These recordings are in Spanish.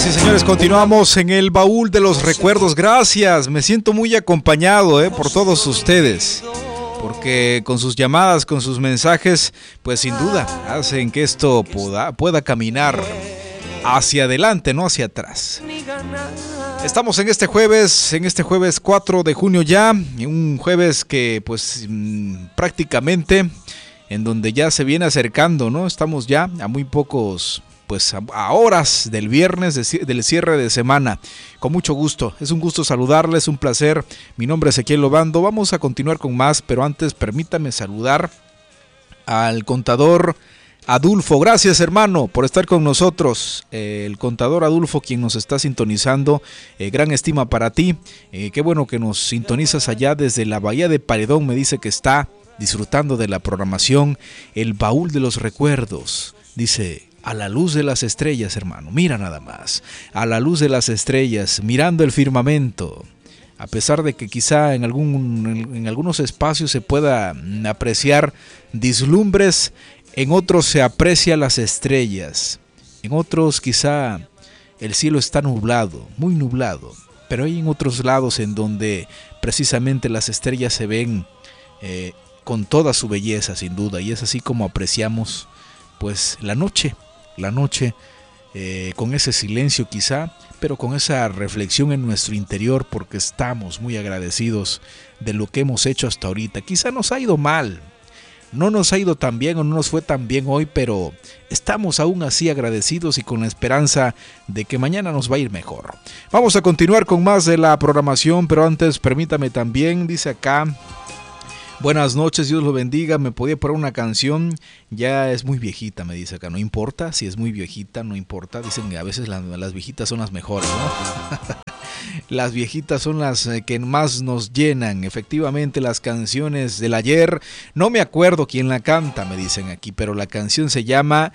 y señores, continuamos en el baúl de los recuerdos. Gracias, me siento muy acompañado por todos ustedes, porque con sus llamadas, con sus mensajes, pues sin duda hacen que esto pueda caminar hacia adelante, no hacia atrás. Estamos en este jueves 4 de junio ya, un jueves que pues prácticamente en donde ya se viene acercando, ¿no? Estamos ya a muy pocos, pues a horas del viernes, del cierre de semana. Con mucho gusto, es un gusto saludarles, un placer. Mi nombre es Ezequiel Obando. Vamos a continuar con más, pero antes permítame saludar al contador Adulfo. Gracias, hermano, por estar con nosotros. El contador Adulfo, quien nos está sintonizando, gran estima para ti. Qué bueno que nos sintonizas allá desde la Bahía de Paredón. Me dice que está disfrutando de la programación El Baúl de los Recuerdos. Dice: a la luz de las estrellas, hermano, mira nada más, a la luz de las estrellas, mirando el firmamento, a pesar de que quizá en algunos espacios se pueda apreciar vislumbres, en otros se aprecian las estrellas, en otros quizá el cielo está nublado, muy nublado, pero hay en otros lados en donde precisamente las estrellas se ven con toda su belleza, sin duda, y es así como apreciamos pues la noche, con ese silencio quizá, pero con esa reflexión en nuestro interior, porque estamos muy agradecidos de lo que hemos hecho hasta ahorita. Quizá nos ha ido mal, no nos ha ido tan bien o no nos fue tan bien hoy, pero estamos aún así agradecidos y con la esperanza de que mañana nos va a ir mejor. Vamos a continuar con más de la programación, pero antes permítame también, dice acá: buenas noches, Dios lo bendiga, me podía poner una canción, ya es muy viejita, me dice acá. No importa, si es muy viejita, no importa, dicen que a veces las viejitas son las mejores, ¿no? Las viejitas son las que más nos llenan, efectivamente, las canciones del ayer. No me acuerdo quién la canta, me dicen aquí, pero la canción se llama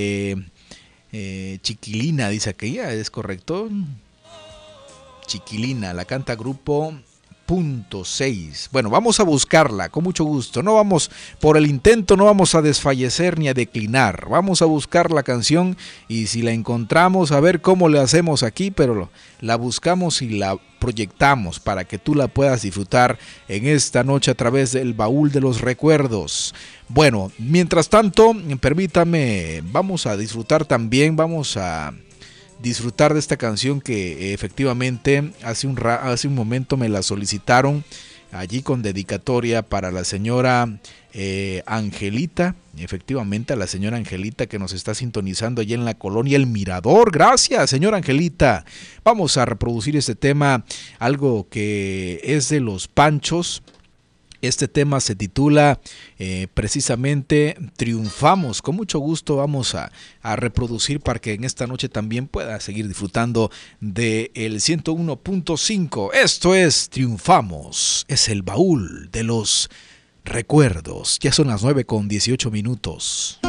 Chiquilina, dice aquí, ¿es correcto? Chiquilina, la canta Grupo Punto 6. Bueno, vamos a buscarla con mucho gusto. No vamos por el intento, no vamos a desfallecer ni a declinar. Vamos a buscar la canción y si la encontramos, a ver cómo le hacemos aquí, pero la buscamos y la proyectamos para que tú la puedas disfrutar en esta noche a través del baúl de los recuerdos. Bueno, mientras tanto, permítame, vamos a disfrutar también, vamos a disfrutar de esta canción que efectivamente hace un momento me la solicitaron allí con dedicatoria para la señora Angelita, efectivamente a la señora Angelita que nos está sintonizando allí en la colonia El Mirador. Gracias, señora Angelita. Vamos a reproducir este tema, algo que es de Los Panchos. Este tema se titula precisamente Triunfamos. Con mucho gusto vamos a reproducir para que en esta noche también pueda seguir disfrutando del 101.5. Esto es Triunfamos. Es el baúl de los recuerdos. Ya son las 9:18.